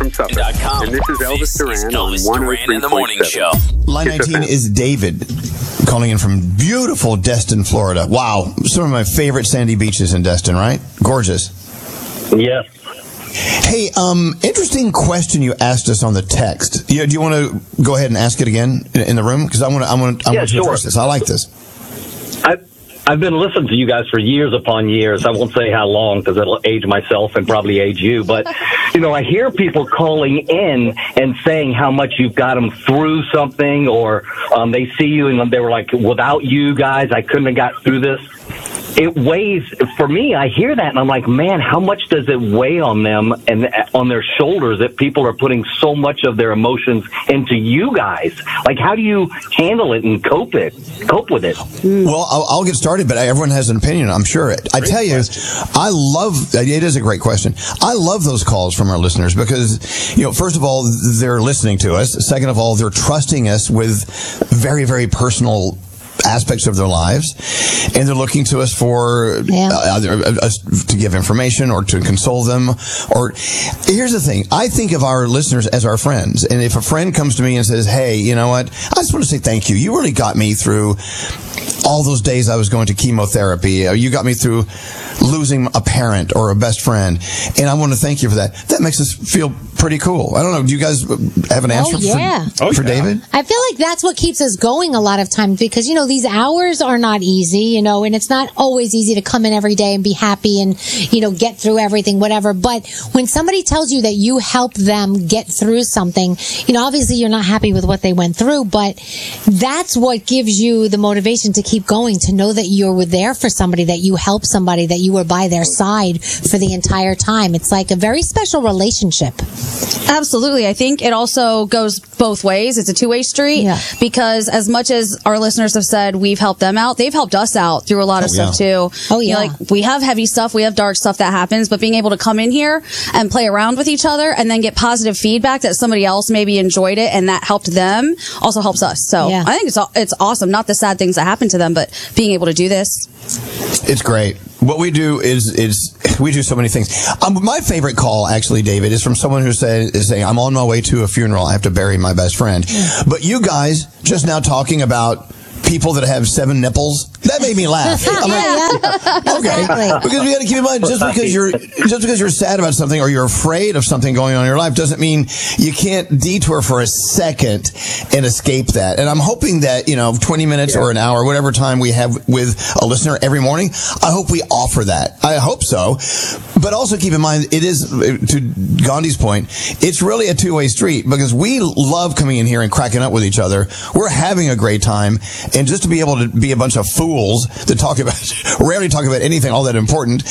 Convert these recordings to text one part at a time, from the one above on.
from Suffolk. And this is Elvis Duran on 103.7 in the Morning Show. Line 19 is David, calling in from beautiful Destin, Florida. Wow, some of my favorite sandy beaches in Destin, right? Gorgeous. Yes. Hey, interesting question you asked us on the text. Do you want to go ahead and ask it again in the room? Because I want to address this. I like this. I've been listening to you guys for years upon years. I won't say how long because it'll age myself and probably age you. But, I hear people calling in and saying how much you've got them through something, or they see you and they were like, without you guys, I couldn't have got through this. It weighs, for me, I hear that and I'm like, man, how much does it weigh on them and on their shoulders that people are putting so much of their emotions into you guys? Like, how do you handle it and cope with it? Well, I'll get started, but everyone has an opinion, I'm sure. I tell you, it is a great question. I love those calls from our listeners because, first of all, they're listening to us. Second of all, they're trusting us with very, very personal aspects of their lives, and they're looking to us for to give information or to console them. Or here's the thing: I think of our listeners as our friends, and if a friend comes to me and says, "Hey, you know what? I just want to say thank you. You really got me through all those days I was going to chemotherapy. You got me through losing a parent or a best friend, and I want to thank you for that." That makes us feel pretty cool. I don't know. Do you guys have an answer for David? I feel like that's what keeps us going a lot of times because, these hours are not easy, and it's not always easy to come in every day and be happy and, get through everything, whatever. But when somebody tells you that you help them get through something, obviously you're not happy with what they went through, but that's what gives you the motivation to keep going, to know that you were there for somebody, that you helped somebody, that you were by their side for the entire time. It's like a very special relationship. Absolutely. I think it also goes both ways. It's a two-way street because as much as our listeners have said we've helped them out, they've helped us out through a lot of stuff too. Oh yeah. We have heavy stuff, we have dark stuff that happens, but being able to come in here and play around with each other and then get positive feedback that somebody else maybe enjoyed it and that helped them also helps us. So I think it's awesome. Not the sad things that happen to them, but being able to do this. It's great. What we do is we do so many things. My favorite call, actually, David, is from someone who is saying, "I'm on my way to a funeral. I have to bury my best friend." But you guys just now talking about people that have 7 nipples, that made me laugh. I'm like, okay, because we got to keep in mind, just because you're sad about something or you're afraid of something going on in your life doesn't mean you can't detour for a second and escape that. And I'm hoping that 20 minutes or an hour, whatever time we have with a listener every morning, I hope we offer that. I hope so. But also keep in mind, it is, to Gandhi's point, it's really a two-way street because we love coming in here and cracking up with each other. We're having a great time. And just to be able to be a bunch of fools that rarely talk about anything all that important,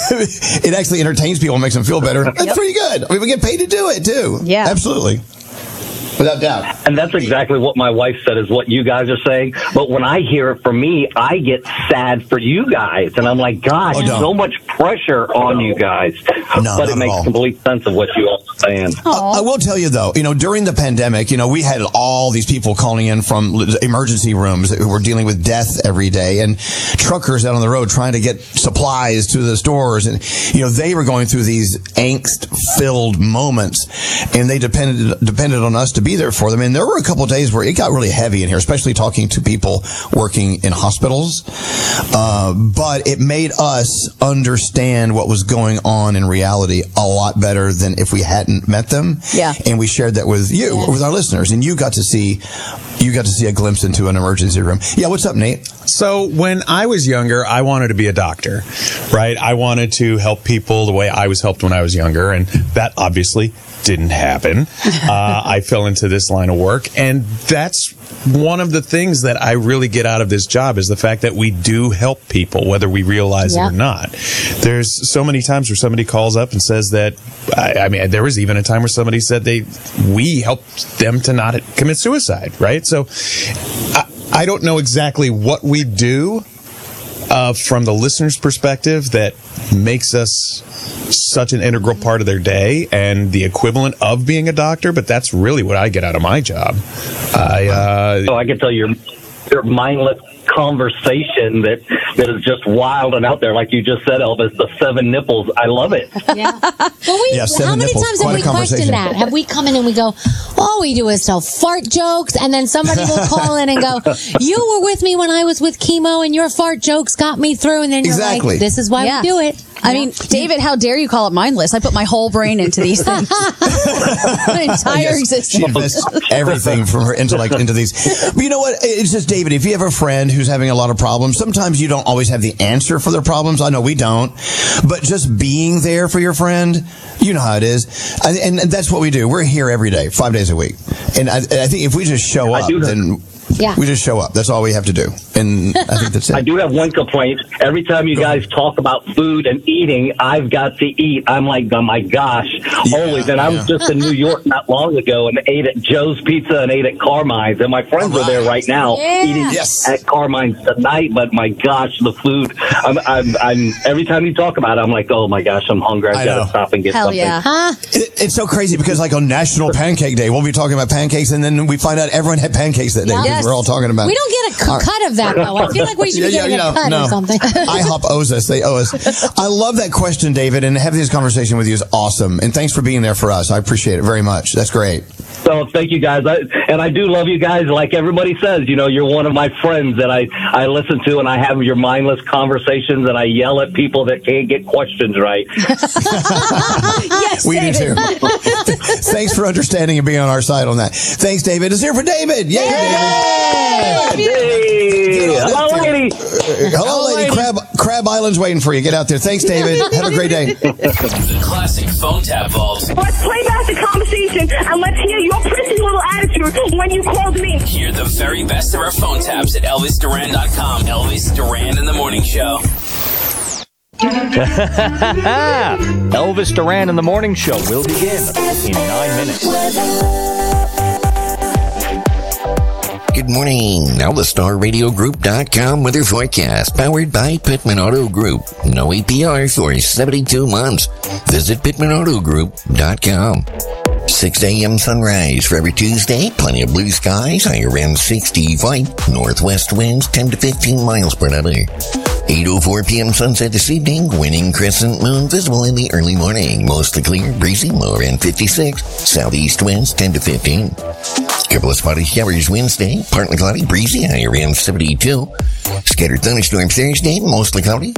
it actually entertains people and makes them feel better. That's pretty good. I mean, we get paid to do it, too. Yeah. Absolutely. Without doubt. And that's exactly what my wife said is what you guys are saying. But when I hear it from me, I get sad for you guys. And I'm like, God, so much pressure on you guys. But it makes complete sense of what you all are saying. I will tell you, though, during the pandemic, we had all these people calling in from emergency rooms who were dealing with death every day and truckers out on the road trying to get supplies to the stores. And, they were going through these angst-filled moments and they depended on us to be there for them. And there were a couple of days where it got really heavy in here, especially talking to people working in hospitals. But it made us understand what was going on in reality a lot better than if we hadn't met them. Yeah. And we shared that with you, with our listeners, and you got to see a glimpse into an emergency room. Yeah, what's up, Nate? So when I was younger, I wanted to be a doctor, right? I wanted to help people the way I was helped when I was younger, and that obviously didn't happen. I fell into this line of work, and that's one of the things that I really get out of this job is the fact that we do help people, whether we realize it or not. There's so many times where somebody calls up and says that, I mean, there was even a time where somebody said we helped them to not commit suicide, right? So I don't know exactly what we do from the listener's perspective that makes us such an integral part of their day and the equivalent of being a doctor, but that's really what I get out of my job. I can tell your mindless conversation that is just wild and out there, like you just said, Elvis. The 7 nipples, I love it. Yeah. Well, how many times have we questioned that? Have we come in and we go, all we do is tell fart jokes, and then somebody will call in and go, you were with me when I was with chemo, and your fart jokes got me through, and then you're like, this is why we do it. I mean, David, how dare you call it mindless? I put my whole brain into these things. My entire existence. She invests everything from her intellect into these. But you know what? It's just, David, if you have a friend who's having a lot of problems, sometimes you don't always have the answer for their problems. I know we don't. But just being there for your friend, you know how it is. And that's what we do. We're here every day, 5 days a week. And I think if we just show up, then... Yeah. We just show up. That's all we have to do. And I think that's it. I do have one complaint. Every time you guys talk about food and eating, I've got to eat. I'm like, oh my gosh, always. And I was just in New York not long ago and ate at Joe's Pizza and ate at Carmine's. And my friends are there right now eating at Carmine's tonight. But my gosh, the food. I'm every time you talk about it, I'm like, oh my gosh, I'm hungry. I've got to stop and get something. Yeah. It's so crazy because like on National Pancake Day, we'll be talking about pancakes and then we find out everyone had pancakes that day. Yes. We're all talking about. We don't get a cut of that, though. I feel like we should be getting a cut or something. IHOP owes us. They owe us. I love that question, David, and having this conversation with you is awesome. And thanks for being there for us. I appreciate it very much. That's great. So thank you guys. I do love you guys. Like everybody says, you know, you're one of my friends that I listen to, and I have your mindless conversations, and I yell at people that can't get questions right. Yes, we David. do too. Thanks for understanding and being on our side on that. Thanks, David. Let's hear for David. Yay, David. Hey. Hello, lady. Hello, lady. Crab Island's waiting for you. Get out there. Thanks, David. Have a great day. The classic phone tap vault. Let's play back the conversation and let's hear your prissy little attitude when you called me. Hear the very best of our phone taps at ElvisDuran.com. Elvis Duran in the Morning Show. Elvis Duran in the Morning Show will begin in 9 minutes. Good morning. Now the StarRadioGroup.com weather forecast powered by Pittman Auto Group. No APR for 72 months. Visit PittmanAutoGroup.com. 6 a.m. sunrise for every Tuesday. Plenty of blue skies. High around 65. Northwest winds 10 to 15 miles per hour. 8:04 p.m. sunset this evening. Winning crescent moon visible in the early morning. Mostly clear, breezy, low around 56. Southeast winds 10 to 15. Couple of spotty showers Wednesday. Partly cloudy, breezy, high around 72. Scattered thunderstorms Thursday. Mostly cloudy,